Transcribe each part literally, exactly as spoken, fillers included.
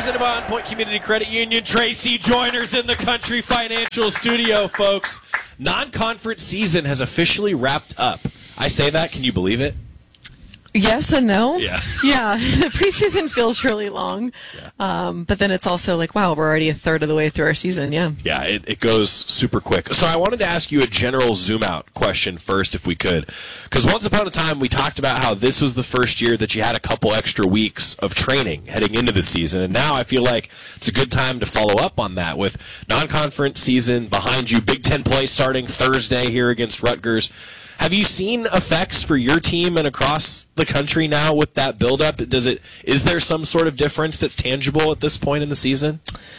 presented by On Point Community Credit Union. Tracy Joyner's in the Country Financial Studio, folks. Non-conference season has officially wrapped up. I say that, can you believe it? Yes and no. Yeah. Yeah. The preseason feels really long. Yeah. Um, but then it's also like, wow, we're already a third of the way through our season. Yeah. Yeah, it, it goes super quick. So I wanted to ask you a general zoom out question first, if we could. Because once upon a time, we talked about how this was the first year that you had a couple extra weeks of training heading into the season. And now I feel like it's a good time to follow up on that with non-conference season behind you, Big Ten play starting Thursday here against Rutgers. Have you seen effects for your team and across the country now with that buildup? Does it? Is there some sort of difference that's tangible at this point in the season?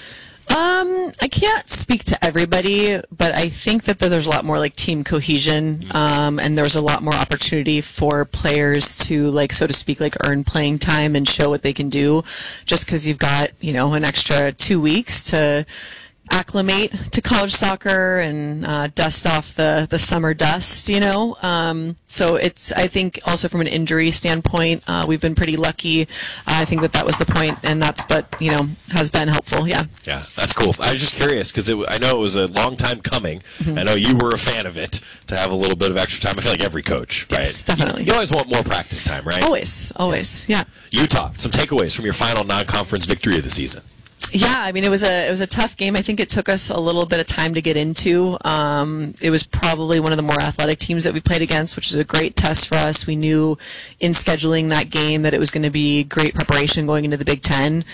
Um, I can't speak to everybody, but I think that there's a lot more like team cohesion, um, and there's a lot more opportunity for players to, like, so to speak, like earn playing time and show what they can do, just because you've got, you know, an extra two weeks to acclimate to college soccer and uh, dust off the, the summer dust, you know. Um, so it's, I think, also from an injury standpoint, uh, we've been pretty lucky. Uh, I think that that was the point, and that's what, you know, has been helpful, yeah. Yeah, that's cool. I was just curious because I know it was a long time coming. Mm-hmm. I know you were a fan of it, to have a little bit of extra time. I feel like every coach, right? Yes, definitely. You, you always want more practice time, right? Always, always, yeah. yeah. Utah, some takeaways from your final non-conference victory of the season. Yeah, I mean, it was a it was a tough game. I think it took us a little bit of time to get into. Um, it was probably one of the more athletic teams that we played against, which is a great test for us. We knew in scheduling that game that it was going to be great preparation going into the Big Ten.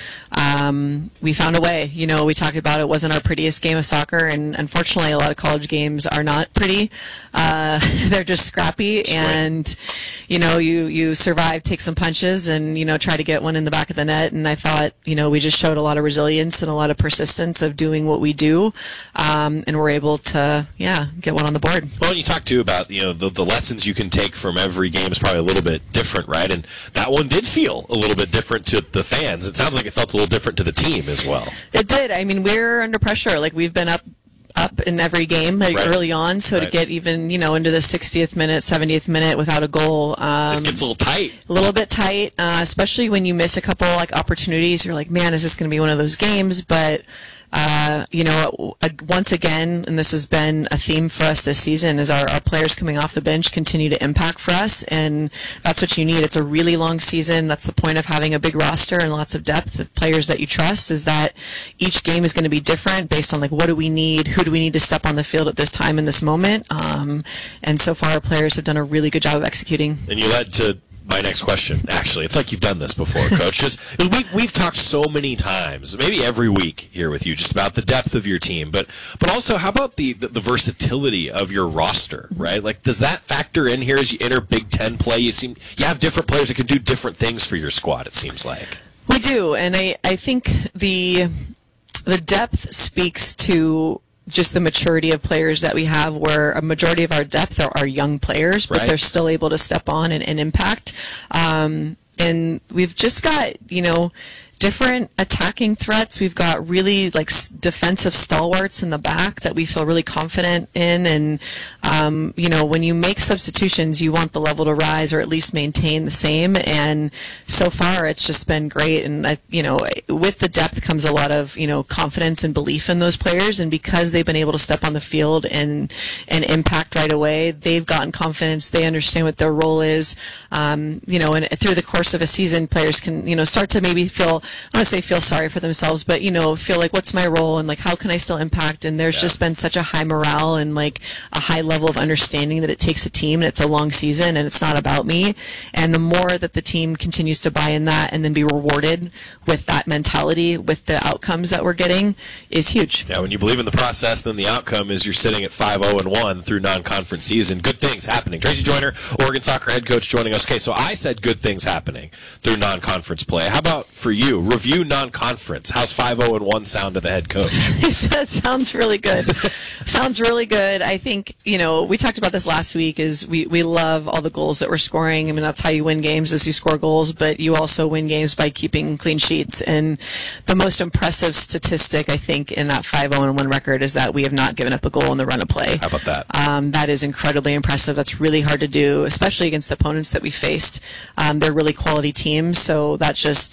Um, we found a way. You know, we talked about it wasn't our prettiest game of soccer, and unfortunately, a lot of college games are not pretty. Uh, they're just scrappy, and you know, you you survive, take some punches, and you know, try to get one in the back of the net. And I thought, you know, we just showed a lot of resilience and a lot of persistence of doing what we do, um, and we're able to, yeah, get one on the board. Well, you talked too about, you know, the, the lessons you can take from every game is probably a little bit different, right? And that one did feel a little bit different to the fans. It sounds like it felt a little different to the team as well. It did. I mean, we're under pressure. Like, we've been up up in every game, like, right. early on, so right. to get even, you know, into the sixtieth minute, seventieth minute without a goal, um, it gets a little tight. A little bit tight, uh, especially when you miss a couple, like, opportunities. You're like, man, is this going to be one of those games? But Uh, you know, once again, and this has been a theme for us this season, is our, our players coming off the bench continue to impact for us, and that's what you need. It's a really long season. That's the point of having a big roster and lots of depth of players that you trust, is that each game is going to be different based on, like, what do we need, who do we need to step on the field at this time in this moment, um, and so far our players have done a really good job of executing. And you led to my next question, actually. It's like you've done this before, Coach. Just, we, we've talked so many times, maybe every week here with you, just about the depth of your team. But but also, how about the, the, the versatility of your roster, right? Like, does that factor in here as you enter Big Ten play? You seem you have different players that can do different things for your squad, it seems like. We do, and I, I think the the depth speaks to just the maturity of players that we have, where a majority of our depth are, are young players, but right. they're still able to step on and, and impact. Um, and we've just got, you know, different attacking threats. We've got really, like, s- defensive stalwarts in the back that we feel really confident in. And, um, you know, when you make substitutions, you want the level to rise or at least maintain the same. And so far, it's just been great. And, I, you know, with the depth comes a lot of, you know, confidence and belief in those players. And because they've been able to step on the field and, and impact right away, they've gotten confidence. They understand what their role is. Um, you know, and through the course of a season, players can, you know, start to maybe feel, I want to say feel sorry for themselves, but, you know, feel like, what's my role and, like, how can I still impact? And there's yeah. just been such a high morale and, like, a high level of understanding that it takes a team, and it's a long season, and it's not about me. And the more that the team continues to buy in that and then be rewarded with that mentality, with the outcomes that we're getting, is huge. Yeah, when you believe in the process, then the outcome is you're sitting at five oh and one through non-conference season. Good things happening. Tracy Joyner, Oregon soccer head coach, joining us. Okay, so I said good things happening through non-conference play. How about for you? Review non-conference. How's five oh and one sound to the head coach? That sounds really good. Sounds really good. I think, you know, we talked about this last week, is we, we love all the goals that we're scoring. I mean, that's how you win games, is you score goals, but you also win games by keeping clean sheets. And the most impressive statistic, I think, in that five oh and one record is that we have not given up a goal in the run of play. How about that? Um, that is incredibly impressive. That's really hard to do, especially against the opponents that we faced. Um, they're really quality teams, so that just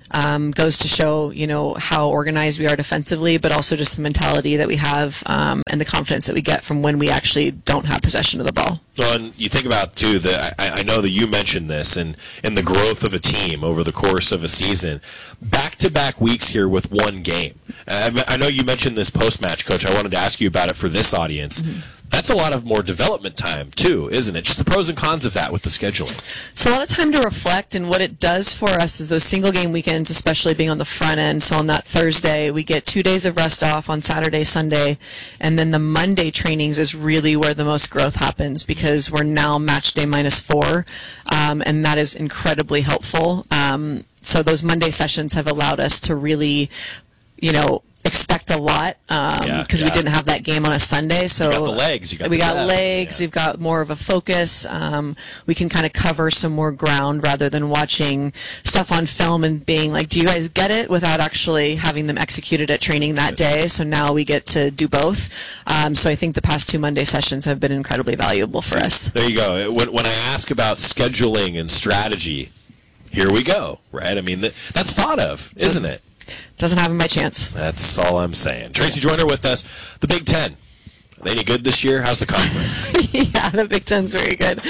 um, goes to show, you know, how organized we are defensively, but also just the mentality that we have um, and the confidence that we get from when we actually don't have possession of the ball. Well, and you think about, too, that I, I know that you mentioned this and, and the growth of a team over the course of a season. Back-to-back weeks here with one game. I, I know you mentioned this post-match, Coach. I wanted to ask you about it for this audience. Mm-hmm. That's a lot of more development time, too, isn't it? Just the pros and cons of that with the scheduling. It's a lot of time to reflect, and what it does for us is those single-game weekends, especially being on the front end. So on that Thursday, we get two days of rest off on Saturday, Sunday, and then the Monday trainings is really where the most growth happens because we're now match day minus four, um, and that is incredibly helpful. Um, so those Monday sessions have allowed us to really, you know, expect a lot because um, yeah, yeah. we didn't have that game on a Sunday. So you got the legs. You got we the got depth. legs. Yeah. We've got more of a focus. Um, we can kind of cover some more ground rather than watching stuff on film and being like, "Do you guys get it?" without actually having them executed at training that day. So now we get to do both. Um, so I think the past two Monday sessions have been incredibly valuable for us. There you go. When, when I ask about scheduling and strategy, here we go. Right? I mean, that's thought of, isn't it? Doesn't have him by chance. That's all I'm saying. Tracy Joyner with us. The Big Ten. Are they any good this year? How's the conference? Yeah, the Big Ten's very good.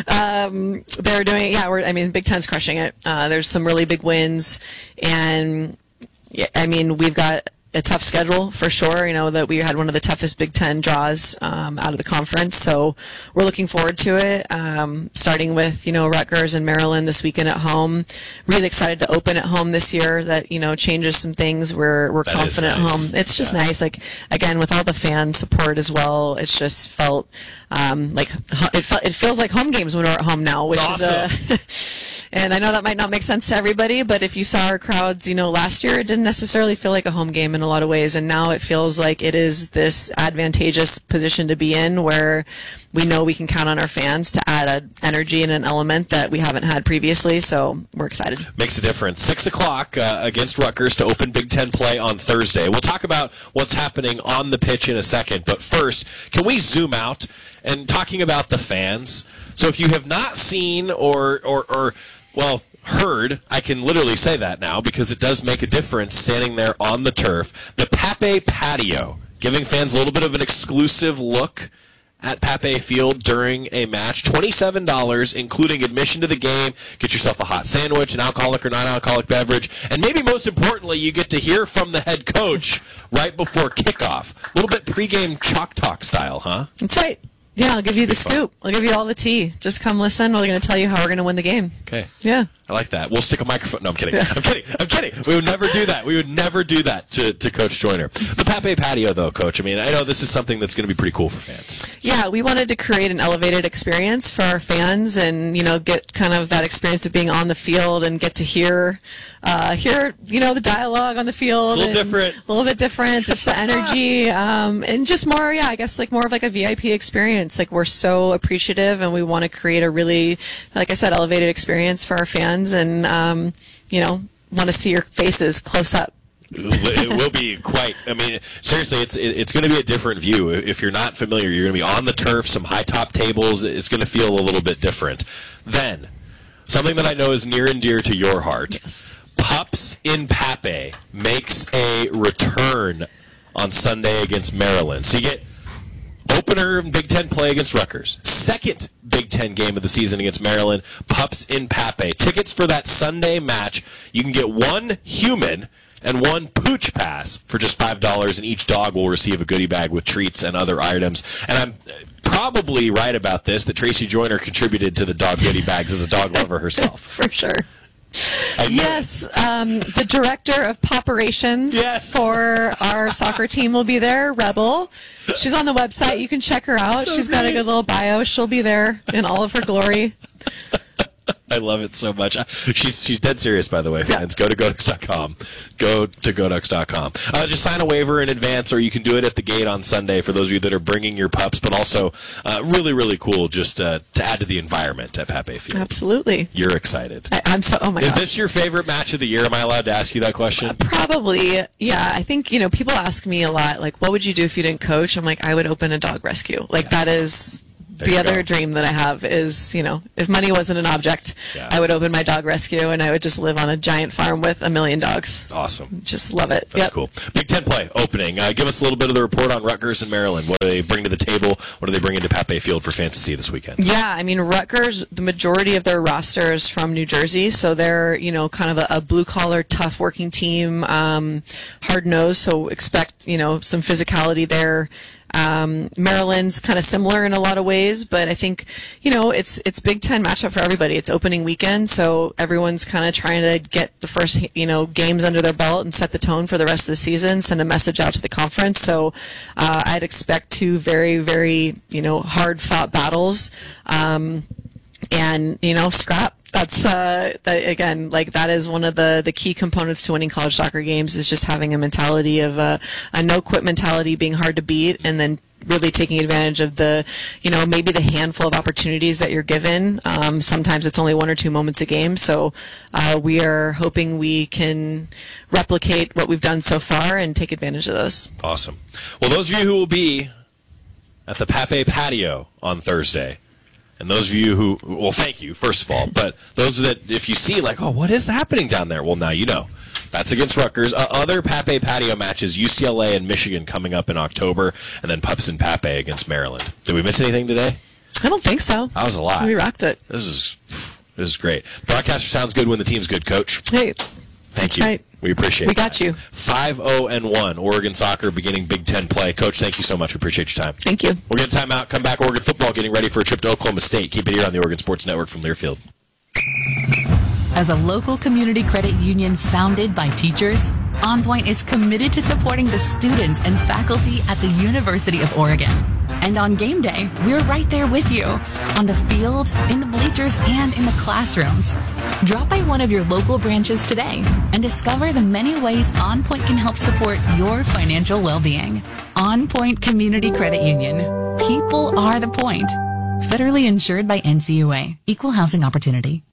Um, they're doing, yeah, we're, I mean, Big Ten's crushing it. Uh, there's some really big wins. And, yeah, I mean, we've got a tough schedule for sure. You know, that we had one of the toughest Big Ten draws um, out of the conference. So we're looking forward to it, um, starting with, you know, Rutgers and Maryland this weekend at home. Really excited to open at home this year. That, you know, changes some things. We're, we're that confident nice. at home. It's just yeah. nice. Like, again, with all the fan support as well, it's just felt um, like it, felt, it feels like home games when we're at home now, which awesome. is a and I know that might not make sense to everybody, but if you saw our crowds, you know, last year, it didn't necessarily feel like a home game in a lot of ways, and now it feels like it is this advantageous position to be in where we know we can count on our fans to add an energy and an element that we haven't had previously, so we're excited. Makes a difference. Six o'clock uh, against Rutgers to open Big Ten play on Thursday. We'll talk about what's happening on the pitch in a second, but first, can we zoom out and talking about the fans? So if you have not seen or, or, or well, heard, I can literally say that now because it does make a difference standing there on the turf. The Pape Patio, giving fans a little bit of an exclusive look at Pape Field during a match. twenty-seven dollars, including admission to the game. Get yourself a hot sandwich, an alcoholic or non-alcoholic beverage, and maybe most importantly, you get to hear from the head coach right before kickoff. A little bit pregame chalk talk style, huh? That's right. Yeah, I'll give you the scoop. I'll give you all the tea. Just come listen. We're going to tell you how we're going to win the game. Okay. Yeah. I like that. We'll stick a microphone. No, I'm kidding. I'm kidding. I'm kidding. We would never do that. We would never do that to, to Coach Joyner. The Pape Patio, though, Coach, I mean, I know this is something that's going to be pretty cool for fans. Yeah, we wanted to create an elevated experience for our fans and, you know, get kind of that experience of being on the field and get to hear, uh, hear, you know, the dialogue on the field. It's a little different. A little bit different. Just the energy. Um, and just more, yeah, I guess like more of like a V I P experience. Like we're so appreciative and we want to create a really, like I said, elevated experience for our fans and, um, you know, want to see your faces close up. It will be quite, I mean, seriously, it's it's going to be a different view. If you're not familiar, you're going to be on the turf, some high top tables. It's going to feel a little bit different. Then, something that I know is near and dear to your heart. Yes. Pups in Pape makes a return on Sunday against Maryland. So you get opener Big Ten play against Rutgers. Second Big Ten game of the season against Maryland. Pups in Pape. Tickets for that Sunday match. You can get one human and one pooch pass for just five dollars, and each dog will receive a goodie bag with treats and other items. And I'm probably right about this, that Tracy Joyner contributed to the dog goodie bags as a dog lover herself. For sure. Yes, um, the director of poperations yes. for our soccer team will be there, Rebel. She's on the website. You can check her out. So She's great. got a good little bio. She'll be there in all of her glory. I love it so much. She's she's dead serious, by the way, fans. Yeah. Go to Goducks dot com. Go to Goducks dot com. Uh, just sign a waiver in advance, or you can do it at the gate on Sunday for those of you that are bringing your pups, but also uh, really, really cool just uh, to add to the environment at Pape Field. Absolutely. You're excited. I, I'm so, oh my Is God. this your favorite match of the year? Am I allowed to ask you that question? Uh, probably, yeah. I think, you know, people ask me a lot, like, what would you do if you didn't coach? I'm like, I would open a dog rescue. Like, yeah. that is... The other go. dream that I have is, you know, if money wasn't an object, yeah. I would open my dog rescue and I would just live on a giant farm with a million dogs. Awesome. Just love it. That's yep. cool. Big Ten play opening. Uh, give us a little bit of the report on Rutgers and Maryland. What do they bring to the table? What do they bring into Pape Field for Fantasy this weekend? Yeah, I mean, Rutgers, the majority of their roster is from New Jersey, so they're, you know, kind of a, a blue-collar, tough working team, um, hard-nosed, so expect, you know, some physicality there. Um, Maryland's kind of similar in a lot of ways, but I think, you know, it's it's Big Ten matchup for everybody. It's opening weekend, so everyone's kind of trying to get the first, you know, games under their belt and set the tone for the rest of the season, send a message out to the conference. So uh, I'd expect two very, very, you know, hard-fought battles, um, and, you know, scrap. That's, uh, that, again, like that is one of the, the key components to winning college soccer games is just having a mentality of uh, a no-quit mentality, being hard to beat, and then really taking advantage of the, you know, maybe the handful of opportunities that you're given. Um, sometimes it's only one or two moments a game, so uh, we are hoping we can replicate what we've done so far and take advantage of those. Awesome. Well, those of you who will be at the Pape Patio on Thursday, and those of you who, well, thank you, first of all, but those that, if you see, like, oh, what is happening down there? Well, now you know. That's against Rutgers. Uh, other Pape Patio matches, U C L A and Michigan coming up in October, and then Pups and Pape against Maryland. Did we miss anything today? I don't think so. That was a lot. We rocked it. This is, this is great. Broadcaster sounds good when the team's good, Coach. Hey. Thank you. Right. We appreciate it. We got that. you. five oh and one, Oregon soccer beginning Big Ten play. Coach, thank you so much. We appreciate your time. Thank you. We'll get a timeout. Come back. Oregon football getting ready for a trip to Oklahoma State. Keep it here on the Oregon Sports Network from Learfield. As a local community credit union founded by teachers, OnPoint is committed to supporting the students and faculty at the University of Oregon. And on game day, we're right there with you, on the field, in the bleachers, and in the classrooms. Drop by one of your local branches today and discover the many ways OnPoint can help support your financial well-being. OnPoint Community Credit Union. People are the point. Federally insured by N C U A. Equal housing opportunity.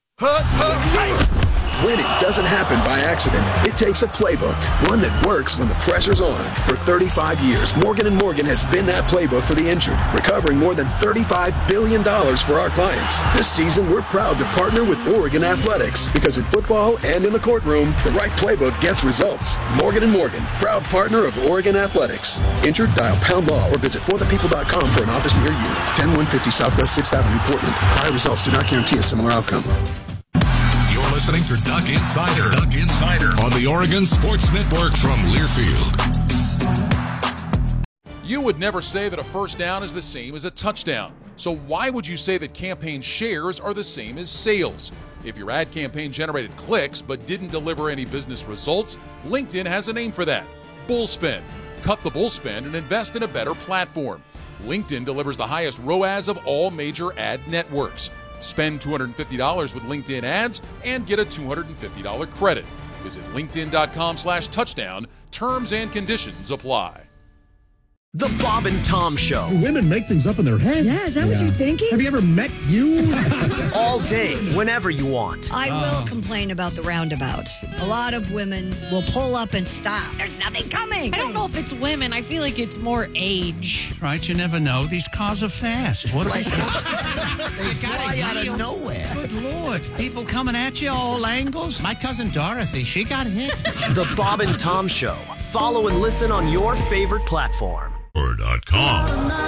Winning doesn't happen by accident. It takes a playbook, one that works when the pressure's on. For thirty-five years, Morgan and Morgan has been that playbook for the injured, recovering more than thirty-five billion dollars for our clients. This season, we're proud to partner with Oregon Athletics, because in football and in the courtroom, the right playbook gets results. Morgan and Morgan, proud partner of Oregon Athletics. Injured? Dial pound law or visit for the people dot com for an office near you. ten one fifty Southwest sixth Avenue, Portland. Prior results do not guarantee a similar outcome. You're listening to Duck Insider. Duck Insider on the Oregon Sports Network from Learfield. You would never say that a first down is the same as a touchdown. So why would you say that campaign shares are the same as sales? If your ad campaign generated clicks but didn't deliver any business results, LinkedIn has a name for that. Bullspend. Cut the bullspend and invest in a better platform. LinkedIn delivers the highest R O A S of all major ad networks. Spend two hundred fifty dollars with LinkedIn ads and get a two hundred fifty dollars credit. Visit linkedin.com slash touchdown. Terms and conditions apply. The Bob and Tom Show. Women make things up in their head. Yeah, is that yeah. what you're thinking? Have you ever met you? All day, whenever you want. I uh. will complain about the roundabouts. A lot of women will pull up and stop. There's nothing coming. I don't know if it's women. I feel like it's more age. Right, you never know. These cars are fast. What they fly out of nowhere. Good Lord. People coming at you all angles. My cousin Dorothy, she got hit. The Bob and Tom Show. Follow and listen on your favorite platform. dot com.